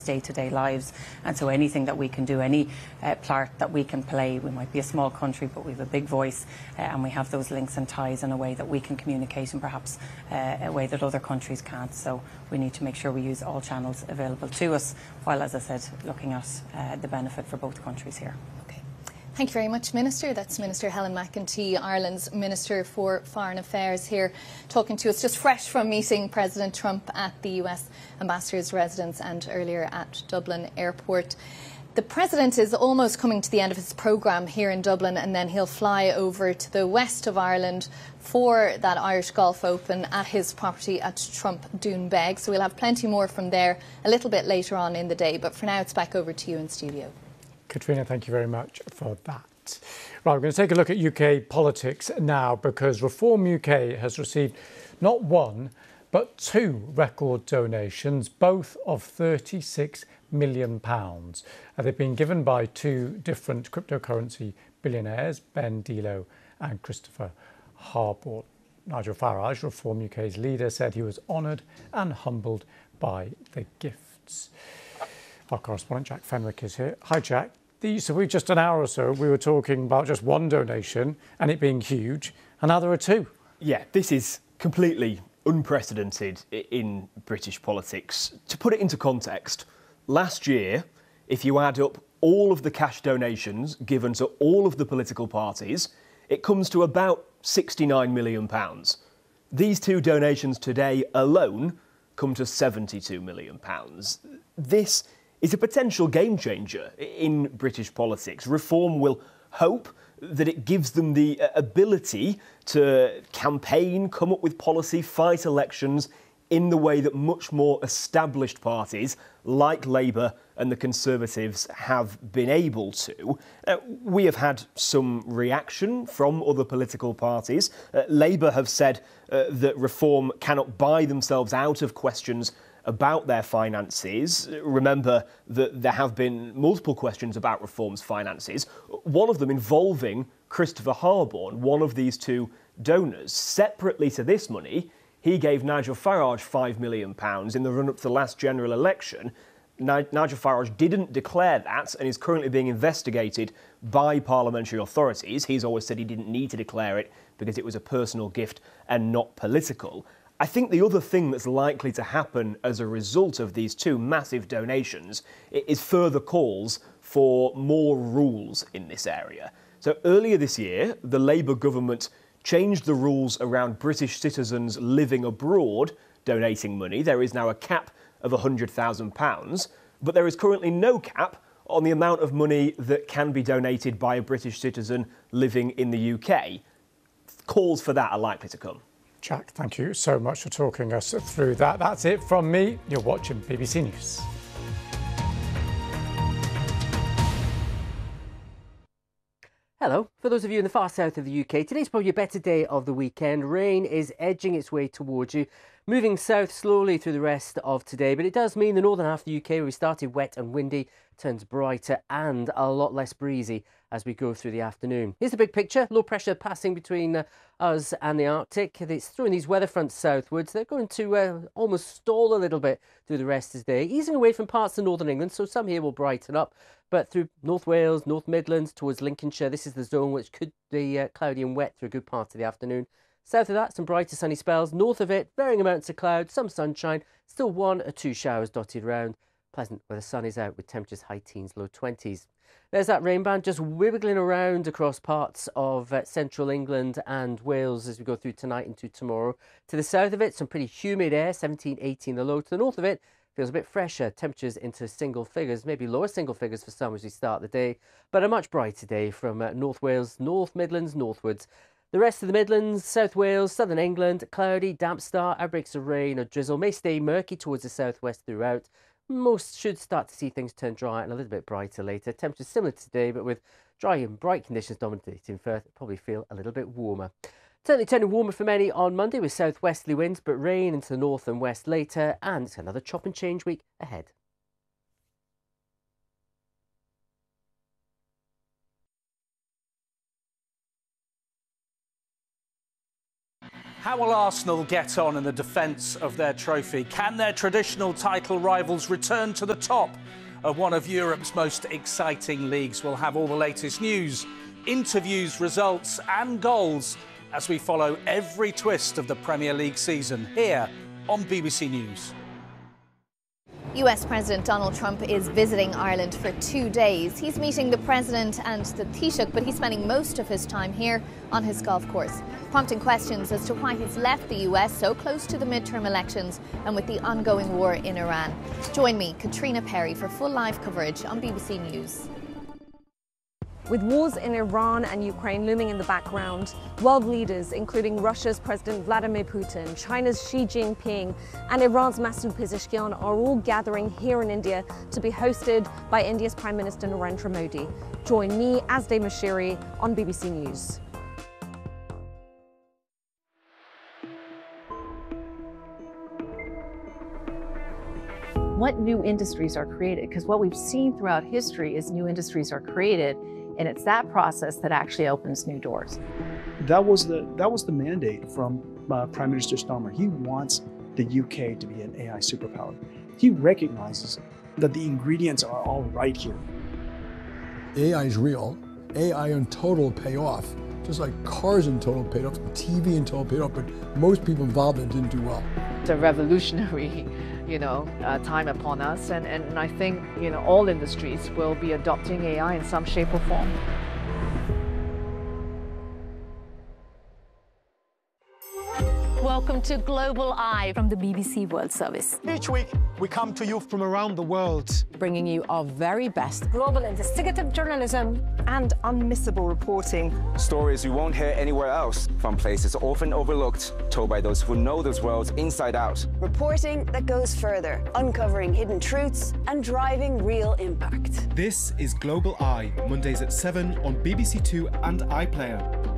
day-to-day lives, and so anything that we can do, any part that we can play. We might be a small country, but we have a big voice, and we have those links and ties in a way that we can communicate in perhaps a way that other countries can't. So we need to make sure we use all channels available to us, while, as I said, looking at the benefit for both countries here. Thank you very much, Minister. That's Minister Helen McEntee, Ireland's Minister for Foreign Affairs, here talking to us just fresh from meeting President Trump at the US Ambassador's residence and earlier at Dublin Airport. The President is almost coming to the end of his programme here in Dublin, and then he'll fly over to the west of Ireland for that Irish Golf Open at his property at Trump Doonbeg. So we'll have plenty more from there a little bit later on in the day. But for now, it's back over to you in studio. Katrina, thank you very much for that. Right, we're going to take a look at UK politics now, because Reform UK has received not one, but two record donations, both of £36 million. They've been given by two different cryptocurrency billionaires, Ben Delo and Christopher Harbour. Nigel Farage, Reform UK's leader, said he was honoured and humbled by the gifts. Our correspondent Jack Fenwick is here. Hi, Jack. So just an hour or so, we were talking about just one donation and it being huge, and now there are two. Yeah, this is completely unprecedented in British politics. To put it into context, last year, if you add up all of the cash donations given to all of the political parties, it comes to about £69 million. These two donations today alone come to £72 million. This is a potential game changer in British politics. Reform will hope that it gives them the ability to campaign, come up with policy, fight elections in the way that much more established parties like Labour and the Conservatives have been able to. We have had some reaction from other political parties. Labour have said that Reform cannot buy themselves out of questions about their finances. Remember that there have been multiple questions about Reform's finances, one of them involving Christopher Harbour, one of these two donors. Separately to this money, he gave Nigel Farage £5 million in the run-up to the last general election. Nigel Farage didn't declare that and is currently being investigated by parliamentary authorities. He's always said he didn't need to declare it because it was a personal gift and not political. I think the other thing that's likely to happen as a result of these two massive donations is further calls for more rules in this area. So earlier this year, the Labour government changed the rules around British citizens living abroad donating money. There is now a cap of £100,000, but there is currently no cap on the amount of money that can be donated by a British citizen living in the UK. Calls for that are likely to come. Jack, thank you so much for talking us through that. That's it from me. You're watching BBC News. Hello. For those of you in the far south of the UK, today's probably a better day of the weekend. Rain is edging its way towards you, moving south slowly through the rest of today. But it does mean the northern half of the UK, where we started wet and windy, turns brighter and a lot less breezy as we go through the afternoon. Here's the big picture. Low pressure passing between us and the Arctic. It's throwing these weather fronts southwards. They're going to almost stall a little bit through the rest of the day, easing away from parts of northern England, so some here will brighten up. But through North Wales, North Midlands, towards Lincolnshire, this is the zone which could be cloudy and wet through a good part of the afternoon. South of that, some brighter sunny spells. North of it, varying amounts of cloud, some sunshine, still one or two showers dotted round. Pleasant where the sun is out with temperatures high teens, low 20s. There's that rain band just wiggling around across parts of central England and Wales as we go through tonight into tomorrow. To the south of it, some pretty humid air, 17, 18 the low. To the north of it, feels a bit fresher, temperatures into single figures, maybe lower single figures for some as we start the day, but a much brighter day from North Wales, North Midlands, northwards. The rest of the Midlands, South Wales, southern England, cloudy, damp start, outbreaks of rain or drizzle, may stay murky towards the southwest throughout. Most should start to see things turn dry and a little bit brighter later. Temperatures similar to today, but with dry and bright conditions dominating Firth, probably feel a little bit warmer. Certainly turning warmer for many on Monday with southwesterly winds, but rain into the north and west later, and it's another chop and change week ahead. How will Arsenal get on in the defence of their trophy? Can their traditional title rivals return to the top of one of Europe's most exciting leagues? We'll have all the latest news, interviews, results and goals as we follow every twist of the Premier League season here on BBC News. US President Donald Trump is visiting Ireland for 2 days. He's meeting the President and the Taoiseach, but he's spending most of his time here on his golf course, prompting questions as to why he's left the US so close to the midterm elections and with the ongoing war in Iran. Join me, Katrina Perry, for full live coverage on BBC News. With wars in Iran and Ukraine looming in the background, world leaders, including Russia's President Vladimir Putin, China's Xi Jinping, and Iran's Masoud Pezeshkian are all gathering here in India to be hosted by India's Prime Minister Narendra Modi. Join me, Azadeh Moshiri, on BBC News. What new industries are created? Because what we've seen throughout history is new industries are created, and it's that process that actually opens new doors. That was the mandate from Prime Minister Starmer. He wants the UK to be an AI superpower. He recognizes that the ingredients are all right here. AI is real. AI in total will pay off. Just like cars in total paid off, TV in total paid off, but most people involved in it didn't do well. It's a revolutionary, time upon us, and I think, all industries will be adopting AI in some shape or form. Welcome to Global Eye from the BBC World Service. Each week, we come to you from around the world, bringing you our very best global investigative journalism and unmissable reporting. Stories you won't hear anywhere else, from places often overlooked, told by those who know those worlds inside out. Reporting that goes further, uncovering hidden truths and driving real impact. This is Global Eye, Mondays at 7 on BBC Two and iPlayer.